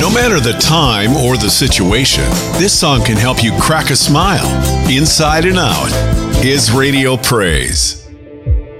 No matter the time or the situation, this song can help you crack a smile, inside and out. His Radio Praise.